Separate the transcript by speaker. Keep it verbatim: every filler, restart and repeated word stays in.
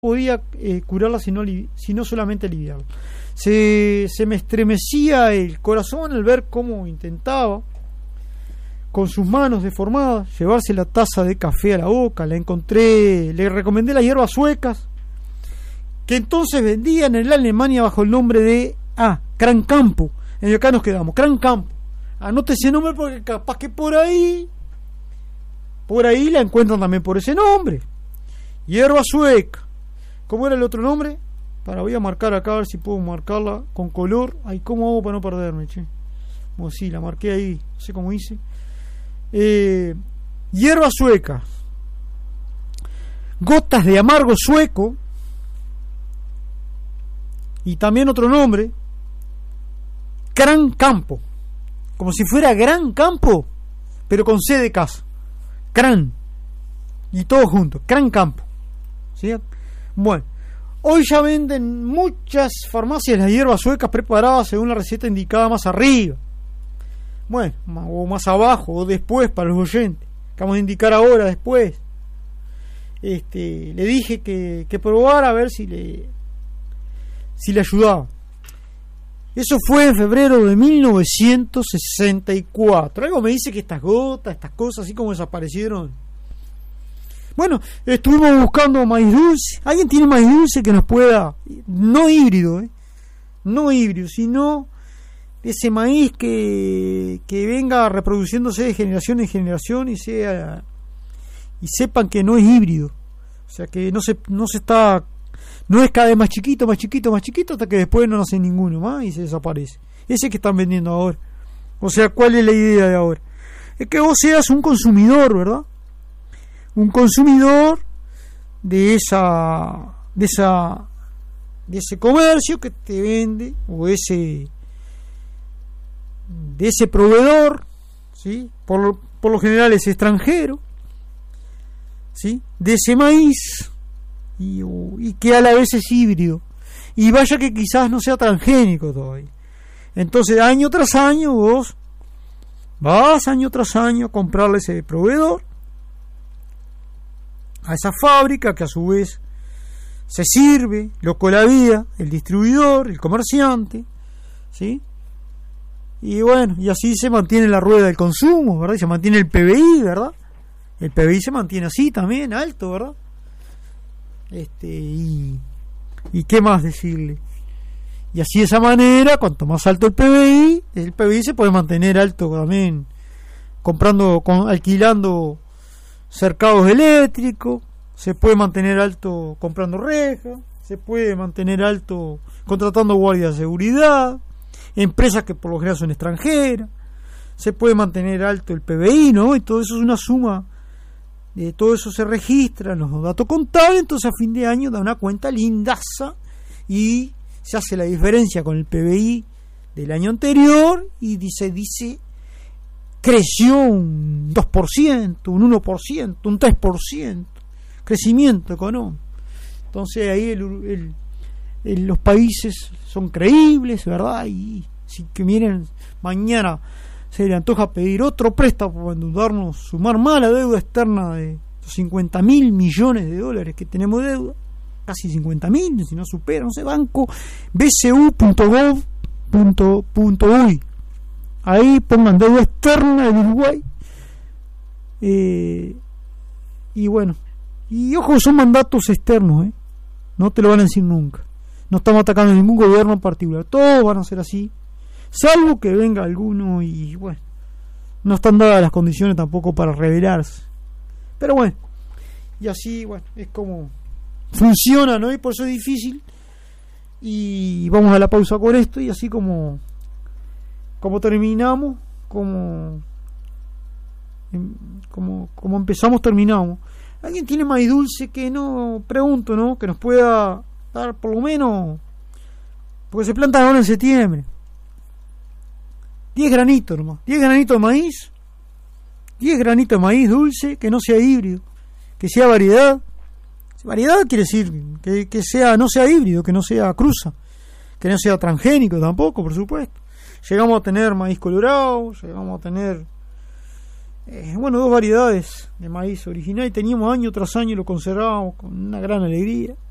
Speaker 1: podía eh, curarla sino, sino solamente aliviarla. Se, se me estremecía el corazón al ver cómo intentaba con sus manos deformadas llevarse la taza de café a la boca. La encontré, le recomendé las hierbas suecas que entonces vendían en la Alemania bajo el nombre de ah, Krancampo. En acá nos quedamos, Krancampo. Anote ese nombre porque capaz que por ahí por ahí la encuentran también por ese nombre. Hierba sueca. ¿Cómo era el otro nombre? Para, voy a marcar acá a ver si puedo marcarla con color. Ay, ¿cómo hago para no perderme, che? Como sí, la marqué ahí, no sé cómo hice. Eh, hierba sueca. Gotas de amargo sueco. Y también otro nombre, Krancampo. Como si fuera Gran Campo, pero con C de casa. Cran. Y todo junto, Krancampo. ¿Sí? Bueno, hoy ya venden muchas farmacias las hierbas suecas preparadas según la receta indicada más arriba. Bueno, o más abajo, o después para los oyentes. Que vamos a indicar ahora, después. Este, le dije que, que probara a ver si le, si le ayudaba. Eso fue en febrero de mil novecientos sesenta y cuatro. Algo me dice que estas gotas, estas cosas así como desaparecieron. Bueno, estuvimos buscando maíz dulce. ¿Alguien tiene maíz dulce que nos pueda? No híbrido, ¿eh? No híbrido, sino ese maíz que, que venga reproduciéndose de generación en generación y sea y sepan que no es híbrido. O sea, que no se, no se está, no es cada vez más chiquito, más chiquito, más chiquito, hasta que después no nace ninguno más y se desaparece. Ese que están vendiendo ahora. O sea, ¿cuál es la idea de ahora? Es que vos seas un consumidor, ¿verdad? Un consumidor de esa de esa de ese comercio que te vende, o ese de ese proveedor, ¿sí? Por lo, por lo general es extranjero, ¿sí? De ese maíz y, y que a la vez es híbrido, y vaya que quizás no sea transgénico todavía. Entonces año tras año vos vas año tras año a comprarle ese proveedor a esa fábrica, que a su vez se sirve, lo colabía el distribuidor, el comerciante, ¿sí? Y bueno, y así se mantiene la rueda del consumo, ¿verdad? Y se mantiene el P B I, ¿verdad? El P B I se mantiene así también, alto, ¿verdad? Este, y, y qué más decirle. Y así de esa manera, cuanto más alto el P B I, el P B I se puede mantener alto también, comprando, con, alquilando cercados eléctricos, se puede mantener alto comprando rejas, se puede mantener alto contratando guardias de seguridad, empresas que por lo general son extranjeras, se puede mantener alto el P B I, ¿no? Y todo eso es una suma, de todo eso se registra en los datos contables, entonces a fin de año da una cuenta lindaza y se hace la diferencia con el P B I del año anterior y dice, dice creció un dos por ciento, un uno por ciento, un tres por ciento, crecimiento económico. Entonces ahí el, el, el, los países son creíbles, ¿verdad? Y si que miren, mañana se le antoja pedir otro préstamo para endeudarnos, sumar más la deuda externa de cincuenta mil millones de dólares que tenemos de deuda, casi cincuenta mil, si no supera, no sé, banco b c u punto gov punto u y. Ahí pongan deuda externa del Uruguay, eh, y bueno, y ojo, son mandatos externos, ¿eh? No te lo van a decir nunca. No estamos atacando a ningún gobierno en particular, todos van a ser así, salvo que venga alguno y bueno, no están dadas las condiciones tampoco para rebelarse, pero bueno, y así, bueno, es como funciona, ¿no? Y por eso es difícil. Y vamos a la pausa con esto, y así como como terminamos, como como como empezamos, terminamos. ¿Alguien tiene maíz dulce que no, pregunto, ¿no? Que nos pueda dar por lo menos, porque se planta ahora en septiembre, diez granitos nomás, diez granitos de maíz, diez granitos de maíz dulce, que no sea híbrido, que sea variedad. Variedad quiere decir que, que sea, no sea híbrido, que no sea cruza, que no sea transgénico tampoco, por supuesto. Llegamos a tener maíz colorado, llegamos a tener eh, bueno, dos variedades de maíz original, y teníamos año tras año y lo conservábamos con una gran alegría.